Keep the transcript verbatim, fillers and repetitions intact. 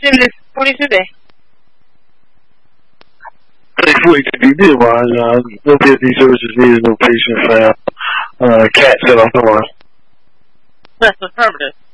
forty-two day. forty-two day wise, uh, no P S D services needed, no patient found. Uh, cat set off the line. That's affirmative.